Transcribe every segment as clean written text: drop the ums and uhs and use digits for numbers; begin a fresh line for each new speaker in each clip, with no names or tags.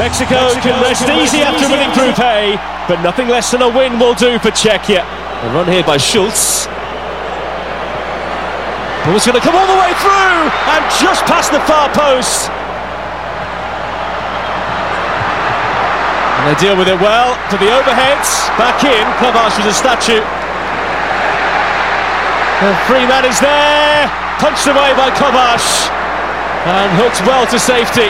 Mexico can rest easy after winning Group A, but nothing less than a win will do for Czechia. A run here by Schultz. Ball's going to come all the way through and just past the far post. And they deal with it well to the overheads. Back in, Kovacs was a statue. The free man is there, punched away by Kovacs and hooked well to safety.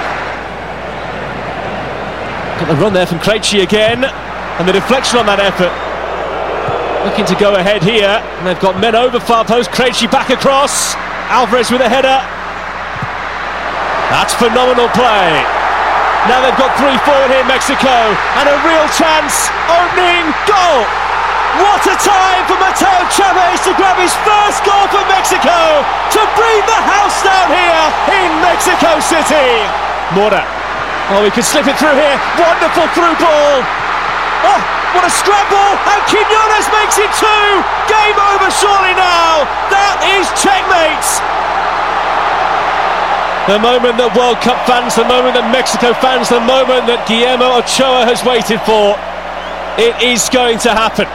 Got the run there from Krejci again, and the deflection on that effort. Looking to go ahead here, and they've got men over far post. Krejci back across, Alvarez with a header. That's phenomenal play. Now they've got 3 forward here, Mexico, and a real chance. Opening goal. What a time for Mateo Chavez to grab his first goal for Mexico, to breathe the house down here in Mexico City. Mora. Oh, he can slip it through here. Wonderful through ball. Oh, what a scramble. And Quiñones makes it 2. Game over surely now. That is checkmate. The moment that World Cup fans, the moment that Mexico fans, the moment that Guillermo Ochoa has waited for. It is going to happen.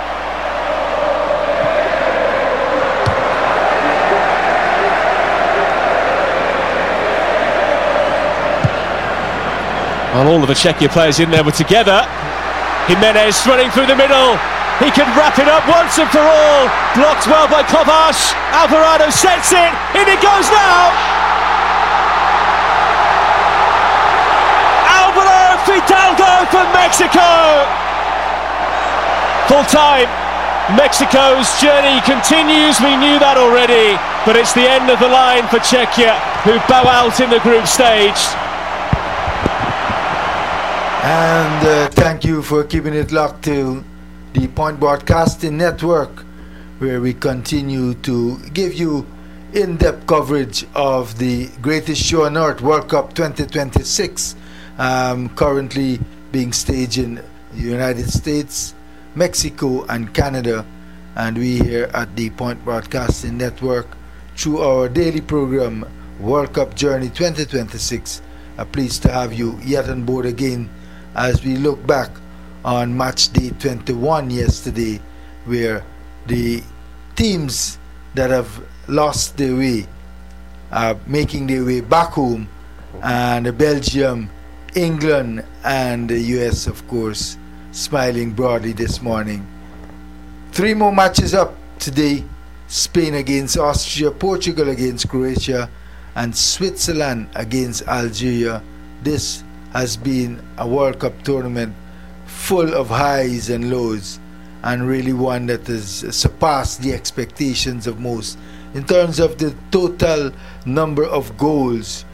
Well, all of the Czechia players in there were together. Jimenez running through the middle. He can wrap it up once and for all. Blocked well by Kovacs. Alvarado sets it. In it goes now. Alvaro Fidalgo for Mexico. Full time. Mexico's journey continues. We knew that already. But it's the end of the line for Czechia, who bow out in the group stage.
And thank you for keeping it locked to the Point Broadcasting Network, where we continue to give you in-depth coverage of the greatest show on earth, World Cup 2026, currently being staged in the United States, Mexico and Canada. And we here at the Point Broadcasting Network, through our daily program, World Cup Journey 2026, are pleased to have you yet on board again as we look back on match day 21 yesterday, where the teams that have lost their way are making their way back home, and Belgium, England and the US, of course, smiling broadly this morning. 3 more matches up today: Spain against Austria, Portugal against Croatia, and Switzerland against Algeria. This has been a World Cup tournament full of highs and lows, and really one that has surpassed the expectations of most. In terms of the total number of goals,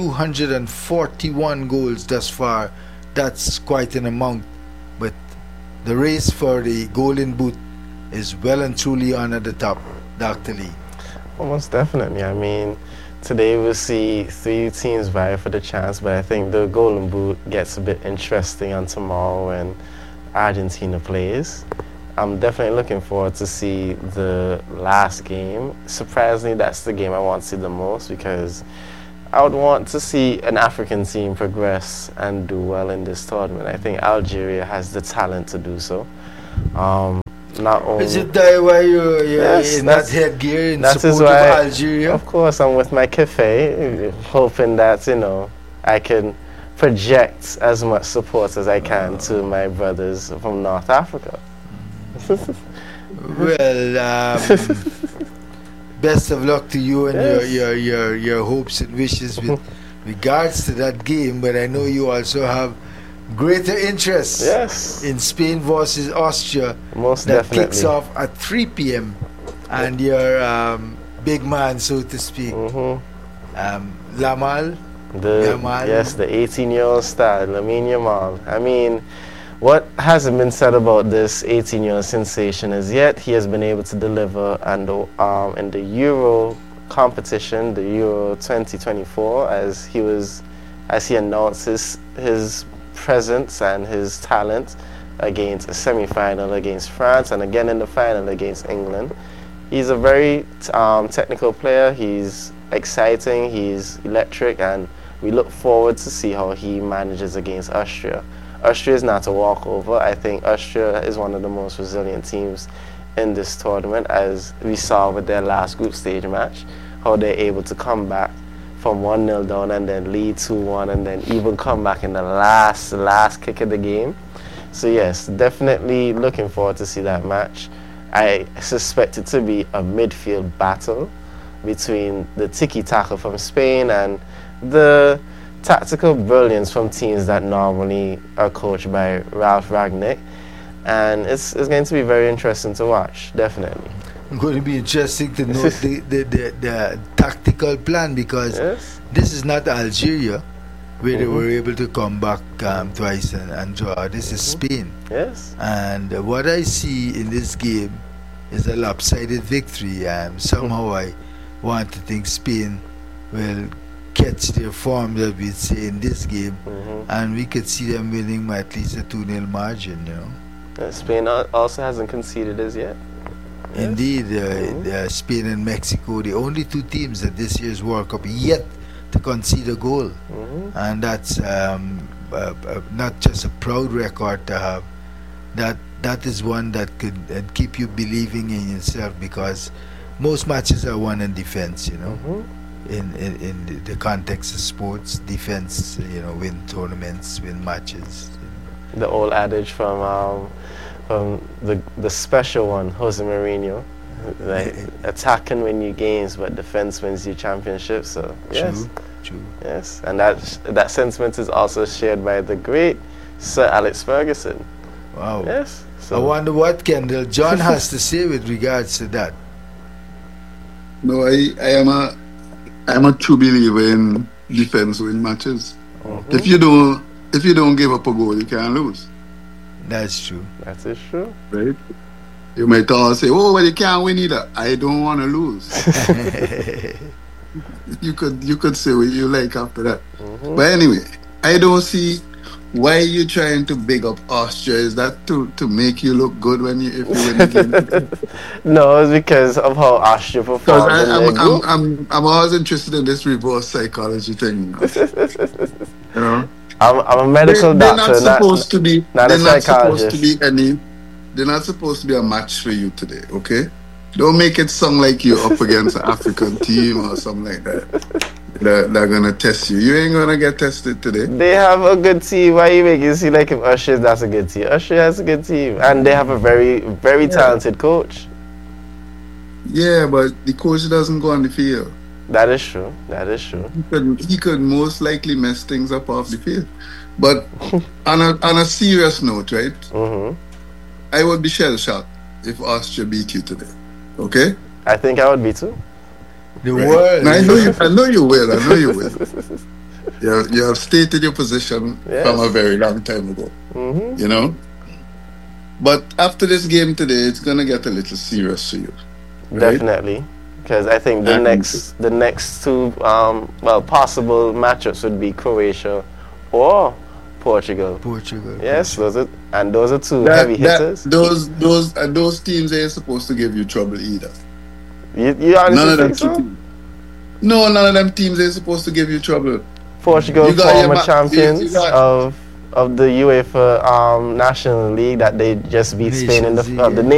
241 goals thus far. That's quite an amount, but the race for the Golden Boot is well and truly on at the top, Dr. Lee.
Well, most definitely. I mean, today we'll see 3 teams vie for the chance, but I think the Golden Boot gets a bit interesting on tomorrow when Argentina plays. I'm definitely looking forward to see the last game. Surprisingly, that's the game I want to see the most, because I would want to see an African team progress and do well in this tournament. I think Algeria has the talent to do so. Not only
is it that why you're in that headgear in support of Algeria?
Of course, I'm with my cafe, hoping that, I can project as much support as I can to my brothers from North Africa.
Well, best of luck to you and your hopes and wishes with regards to that game. But I know you also have greater interest in Spain versus Austria.
Most
that
definitely
kicks off at 3 p.m. and your big man, so to speak, Yamal.
Yes, the 18-year-old star, Lamine Yamal. I mean, what hasn't been said about this 18-year-old sensation as yet? He has been able to deliver in the Euro competition, the Euro 2024, as he announced his presence and his talent against a semi-final against France, and again in the final against England. He's a very technical player. He's exciting, he's electric, and we look forward to see how he manages against Austria. Austria is not a walkover. I think Austria is one of the most resilient teams in this tournament, as we saw with their last group stage match, how they're able to come back from 1-0 down and then lead 2-1 and then even come back in the last kick of the game. So yes, definitely looking forward to see that match. I suspect it to be a midfield battle between the tiki-taka from Spain and the tactical brilliance from teams that normally are coached by Ralf Rangnick. And it's going to be very interesting to watch, definitely.
It's going to be interesting to note the tactical plan, because this is not Algeria, where they were able to come back twice and draw. This is Spain.
Yes.
And what I see in this game is a lopsided victory. Somehow I want to think Spain will catch their form, that we'd say, in this game, and we could see them winning by at least a 2-0 margin, you know.
Spain also hasn't conceded as yet.
Indeed, Spain and Mexico, the only two teams at this year's World Cup yet to concede a goal. And that's not just a proud record to have. That is one that could keep you believing in yourself, because most matches are won in defense, you know. In the context of sports, defense, you know, win tournaments, win matches. You know.
The old adage from the special one, Jose Mourinho, like attack can win you games, but defense wins you championships. So yes,
true.
Yes, and that sentiment is also shared by the great Sir Alex Ferguson.
Wow.
Yes. So
I wonder what Kendall John has to say with regards to that.
No, I am a true believer in defense win matches. If you don't give up a goal, you can't lose.
That's true.
That is true.
Right? You might all say, "Oh, but you can't win either." I don't want to lose. You could say what you like after that. But anyway, I don't see why you trying to big up Austria. Is that to make you look good if you win the game?
No, it's because of how Austria performed.
I'm always interested in this reverse psychology thing. You know,
I'm a medical doctor.
They're not supposed to be.
Not
They're
a
not
psychologist.
supposed to be any. They're not supposed to be a match for you today. Okay, don't make it sound like you're up against an African team or something like that. They're gonna test you. You ain't gonna get tested today.
They have a good team. Why you make it seem like if Austria that's a good team? Austria has a good team, and they have a very, very talented coach.
Yeah, but the coach doesn't go on the field.
That is true. That is true.
He could most likely mess things up off the field. But on a serious note, right? I would be shell shocked if Austria beat you today. Okay?
I think I would be too.
The world.
I know you will. I know you will. You have stated your position from a very long time ago. You know? But after this game today, it's gonna get a little serious for you. Right?
Definitely. Because I think the next two possible matchups would be Croatia or Portugal. Yes, those are two heavy hitters.
Those teams ain't supposed to give you trouble either.
You honestly think so?
No, none of them teams ain't supposed to give you trouble.
Portugal, former champions of the UEFA National League, that they just beat Spain in the